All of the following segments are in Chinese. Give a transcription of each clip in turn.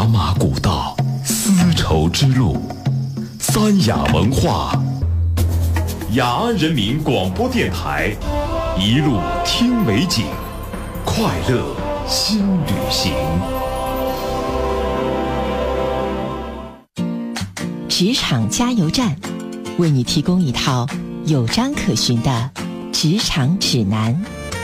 马古道，丝绸之路，三雅文化，雅安人民广播电台，一路听美景，快乐新旅行。 职场加油站，为你提供一套有章可循的职场指南。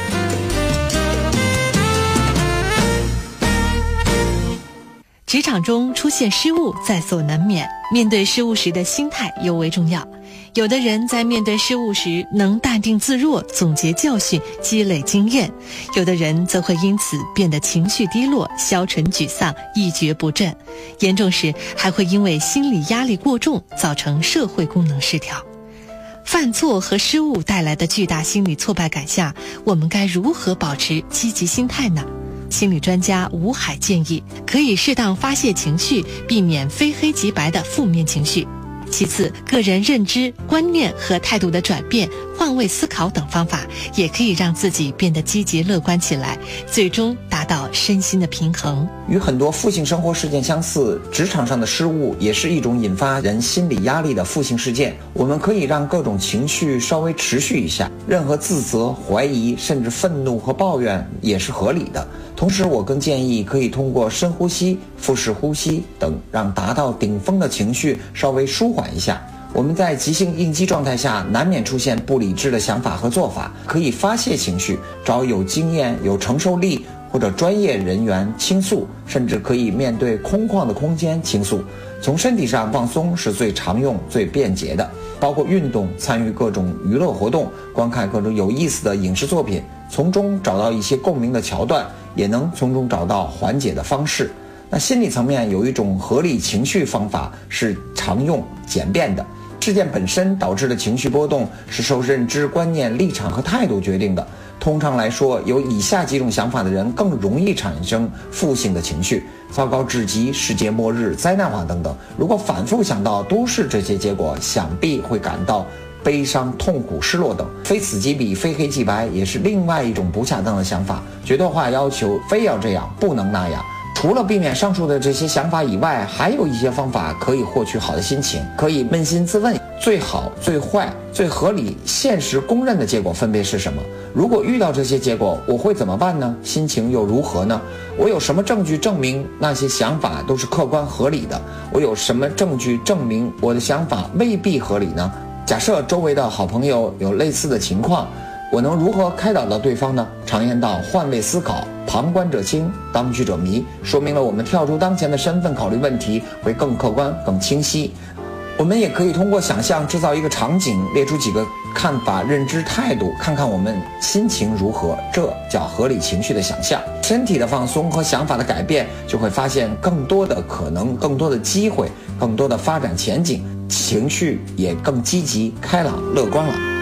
职场中出现失误在所难免，面对失误时的心态尤为重要。有的人在面对失误时能淡定自若，总结教训，积累经验；有的人则会因此变得情绪低落，消沉沮丧，一蹶不振。严重时还会因为心理压力过重，造成社会功能失调。犯错和失误带来的巨大心理挫败感下，我们该如何保持积极心态呢？心理专家吴海建议，可以适当发泄情绪，避免非黑即白的负面情绪。其次，个人认知、观念和态度的转变，换位思考等方法，也可以让自己变得积极乐观起来，最终达到身心的平衡。 与很多负性生活事件相似，职场上的失误也是一种引发人心理压力的负性事件。我们可以让各种情绪稍微持续一下，任何自责、怀疑，甚至愤怒和抱怨也是合理的。同时，我更建议可以通过深呼吸、腹式呼吸等，让达到顶峰的情绪稍微舒缓一下。我们在急性应激状态下，难免出现不理智的想法和做法，可以发泄情绪，找有经验、有承受力或者专业人员倾诉，甚至可以面对空旷的空间倾诉。从身体上放松是最常用、最便捷的，包括运动、参与各种娱乐活动、观看各种有意思的影视作品，从中找到一些共鸣的桥段，也能从中找到缓解的方式。那心理层面有一种合理情绪方法是常用、简便的。事件本身导致的情绪波动是受认知、观念、立场和态度决定的。通常来说，有以下几种想法的人更容易产生负性的情绪：糟糕至极、世界末日、灾难化等等。如果反复想到都是这些结果，想必会感到悲伤、痛苦、失落等。非此即彼、非黑即白也是另外一种不恰当的想法，绝对化要求非要这样，不能那样。除了避免上述的这些想法以外，还有一些方法可以获取好的心情。可以扪心自问，最好、最坏、最合理、现实公认的结果分别是什么？如果遇到这些结果，我会怎么办呢？心情又如何呢？我有什么证据证明那些想法都是客观合理的？我有什么证据证明我的想法未必合理呢？假设周围的好朋友有类似的情况，我能如何开导到对方呢？常言道，换位思考，旁观者清，当局者迷，说明了我们跳出当前的身份考虑问题会更客观、更清晰。我们也可以通过想象制造一个场景，列出几个看法、认知、态度，看看我们心情如何，这叫合理情绪的想象。身体的放松和想法的改变，就会发现更多的可能、更多的机会、更多的发展前景，情绪也更积极、开朗、乐观了。